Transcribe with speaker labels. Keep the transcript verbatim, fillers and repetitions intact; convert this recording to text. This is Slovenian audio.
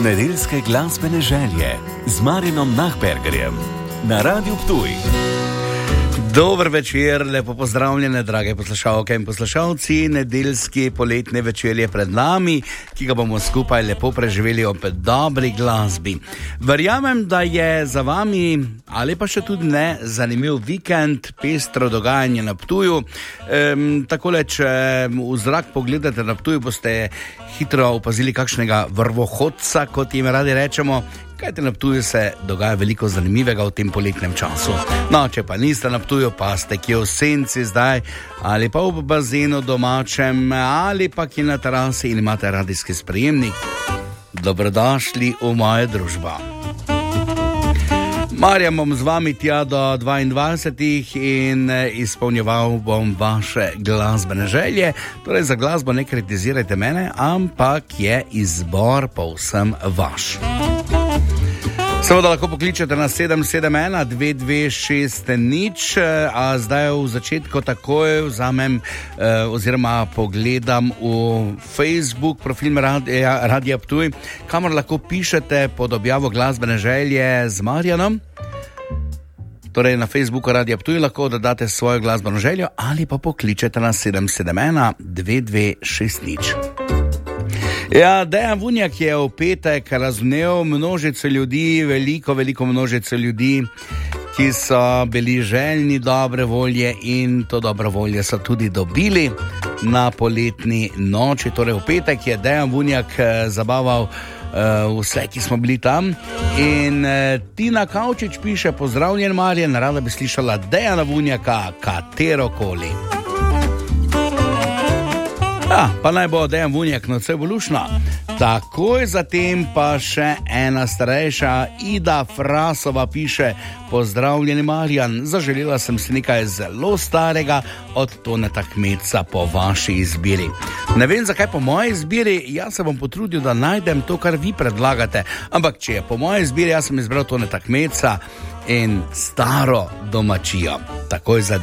Speaker 1: Nedeljske glasbene želje z Marinom Nahbergerjem na Radiu Ptuj.
Speaker 2: Dober večer, lepo pozdravljene, drage poslušalke in poslušalci. Nedeljski poletni večer je pred nami, ki ga bomo skupaj lepo preživeli ob dobri glasbi. Verjamem, da je za vami, ali pa še tudi ne, zanimiv vikend, pestro dogajanje na Ptuju. Ehm, takole, če v zrak pogledate na Ptuju, boste hitro opazili kakšnega vrvohodca, kot jim radi rečemo. Kajte, na Ptuju se dogaja veliko zanimivega v tem poletnem času. No, če pa niste na Ptuju, pa ste kje v senci zdaj, ali pa v bazenu domačem, ali pa kje na terasi in imate radijski sprejemnik, dobrodošli v mojo družbo. Marjam bom z vami tja do dvaindvajsetih in izpolnjeval bom vaše glasbene želje. Torej, za glasbo ne kritizirajte mene, ampak je izbor povsem vaš. Seveda lahko pokličete na sedem sedem ena dve dve šest nič, a zdaj v začetku takoj vzamem eh, oziroma pogledam v Facebook profil Radia, Radia Ptuj, kamor lahko pišete pod objavo glasbene želje z Marjanom. Torej na Facebooku Radia Ptuj lahko dodate svojo glasbeno željo ali pa pokličete na sedem sedem ena dve dve šest nič. Ja, Dejan Vunjak je v petek razvnel množico ljudi, veliko, veliko množico ljudi, ki so bili željni dobre volje in to dobro volje so tudi dobili na poletni noči. Torej v petek je Dejan Vunjak zabaval uh, vse, ki smo bili tam. In uh, Tina Kavčič piše: pozdravljen Marjan, rada bi slišala Dejana Vunjaka, katerokoli. Ja, pa naj bo Dejan Vunjak nocoj bo lušno. Takoj zatem pa še ena starejša, Ida Frasova piše: pozdravljeni Marjan, zaželela sem si nekaj zelo starega od Toneta Kmetca po vaši izbiri. Ne vem, zakaj po moji izbiri, jaz se bom potrudil, da najdem to, kar vi predlagate, ampak če je po moji izbiri, jaz sem izbral Toneta Kmetca in Staro domačijo. Takoj za